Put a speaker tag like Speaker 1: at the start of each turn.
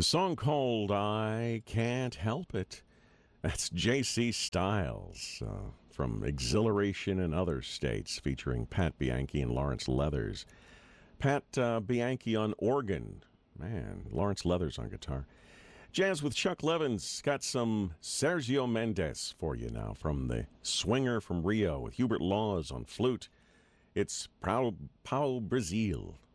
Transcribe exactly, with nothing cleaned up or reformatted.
Speaker 1: The song called I Can't Help It. That's J C Styles uh, from Exhilaration in Other States, featuring Pat Bianchi and Lawrence Leathers. Pat uh, Bianchi on organ. Man, Lawrence Leathers on guitar. Jazz with Chuck Levin's got some Sergio Mendes for you now from the Swinger from Rio with Hubert Laws on flute. It's Pau, Pau Brazil